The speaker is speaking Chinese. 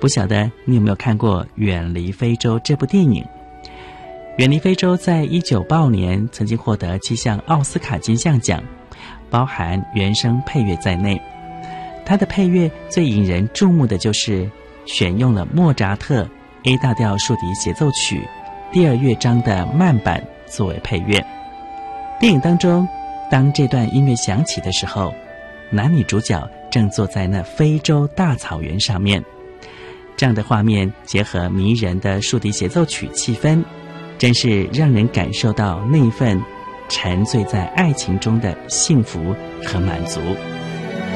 不晓得你有没有看过《远离非洲》这部电影？《远离非洲》在1985年曾经获得7项奥斯卡金像奖，包含原声配乐在内。它的配乐最引人注目的就是选用了莫扎特 A 大调竖笛协奏曲第2乐章的慢板作为配乐。电影当中，当这段音乐响起的时候，男女主角正坐在那非洲大草原上面，这样的画面结合迷人的竖笛协奏曲气氛，真是让人感受到那份沉醉在爱情中的幸福和满足。